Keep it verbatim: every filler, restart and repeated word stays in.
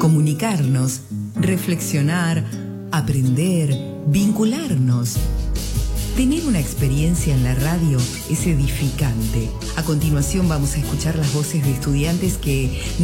comunicarnos, reflexionar, aprender, vincularnos. Tener una experiencia en la radio es edificante. A continuación vamos a escuchar las voces de estudiantes que